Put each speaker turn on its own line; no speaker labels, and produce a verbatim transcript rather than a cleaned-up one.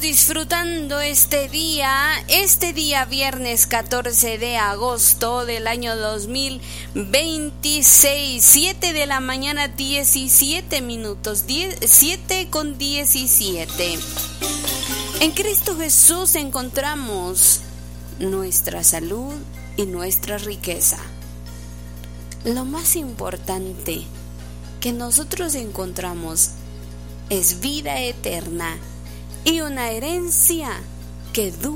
Disfrutando este día, este día viernes catorce de agosto del año dos mil veintiséis, siete de la mañana, diecisiete minutos, siete con diecisiete. En Cristo Jesús encontramos nuestra salud y nuestra riqueza. Lo más importante que nosotros encontramos es vida eterna y una herencia que dura.